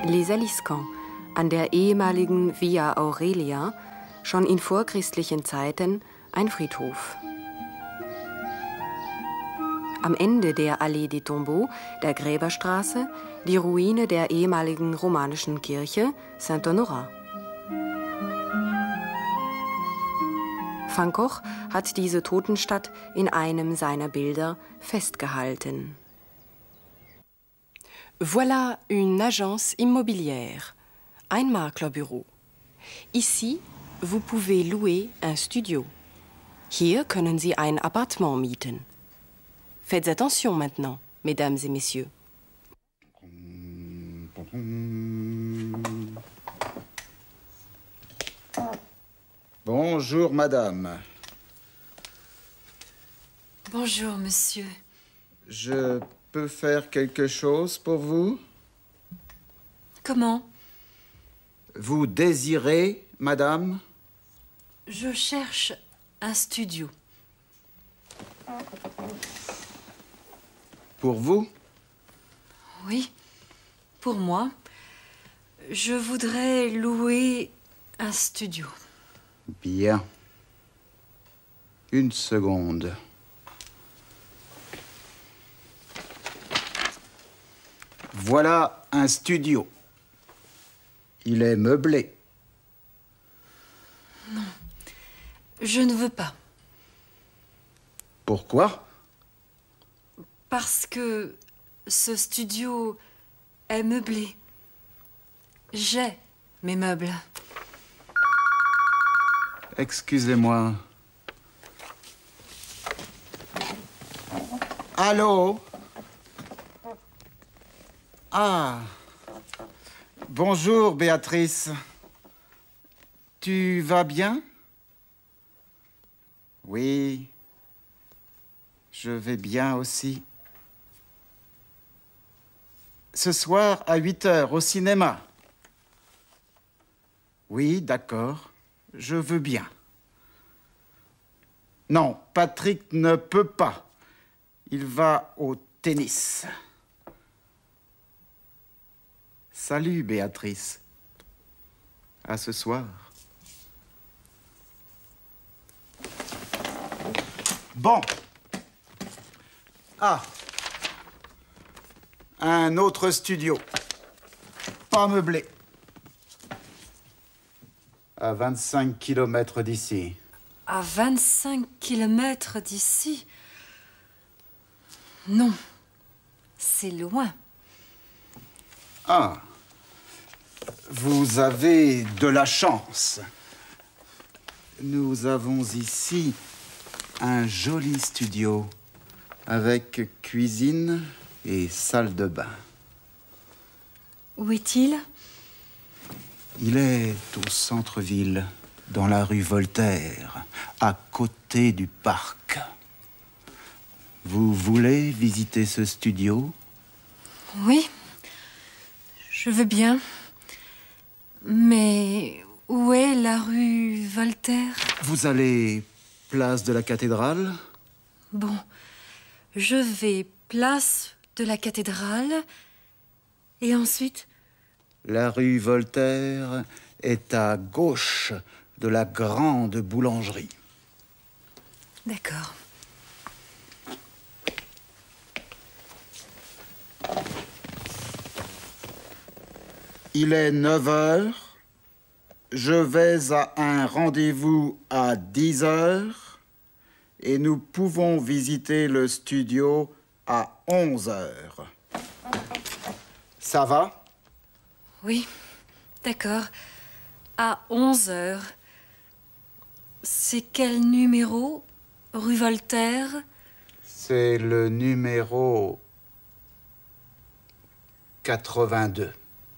Les Aliscamps, an der ehemaligen Via Aurelia, schon in vorchristlichen Zeiten ein Friedhof. Am Ende der Allée des Tombeaux, der Gräberstraße, die Ruine der ehemaligen romanischen Kirche Saint-Honorat. Van Gogh hat diese Totenstadt in einem seiner Bilder festgehalten. Voilà une agence immobilière, ein Maklerbüro. Ici, vous pouvez louer un studio. Hier können Sie ein Appartement mieten. Faites attention maintenant, mesdames et messieurs. Bonjour, madame. Bonjour, monsieur. Je peux faire quelque chose pour vous? Comment? Vous désirez, madame? Je cherche un studio. Pour vous? Oui, pour moi. Je voudrais louer un studio. Bien. Une seconde. Voilà un studio. Il est meublé. Non, je ne veux pas. Pourquoi? Parce que ce studio est meublé. J'ai mes meubles. Excusez-moi. Allô? Ah. Bonjour, Béatrice. Tu vas bien? Oui. Je vais bien aussi. Ce soir, à 8 heures, au cinéma. Oui, d'accord. Je veux bien. Non, Patrick ne peut pas. Il va au tennis. Salut, Béatrice. À ce soir. Bon. Ah. Un autre studio. Pas meublé. À 25 kilomètres d'ici. À 25 kilomètres d'ici? Non, c'est loin. Ah. Vous avez de la chance. Nous avons ici un joli studio avec cuisine et salle de bain. Où est-il? Il est au centre-ville, dans la rue Voltaire, à côté du parc. Vous voulez visiter ce studio? Oui, je veux bien. Mais où est la rue Voltaire? Vous allez place de la cathédrale? Bon, je vais place de la cathédrale et ensuite? La rue Voltaire est à gauche de la grande boulangerie. D'accord. Il est 9 heures. Je vais à un rendez-vous à 10 heures. Et nous pouvons visiter le studio à 11 heures. Ça va? Oui, d'accord. À 11 heures. C'est quel numéro? Rue Voltaire? C'est le numéro 82.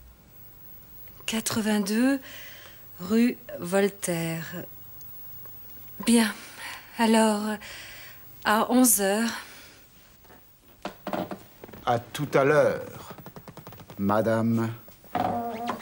82, rue Voltaire. Bien. Alors, à 11 heures. À tout à l'heure, madame.